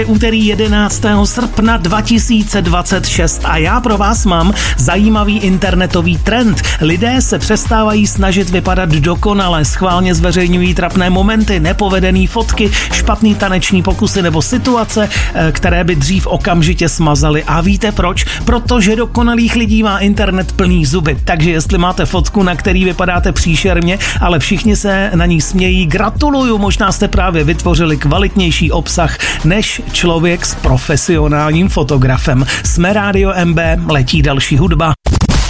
Úterý 11. srpna 2026 a já pro vás mám zajímavý internetový trend. Lidé se přestávají snažit vypadat dokonale, schválně zveřejňují trapné momenty, nepovedené fotky, špatný taneční pokusy nebo situace, které by dřív okamžitě smazaly. A víte proč? Protože dokonalých lidí má internet plný zuby. Takže jestli máte fotku, na který vypadáte příšerně, ale všichni se na ní smějí, gratuluju, možná jste právě vytvořili kvalitnější obsah než člověk s profesionálním fotografem. Jsme Rádio MB, letí další hudba.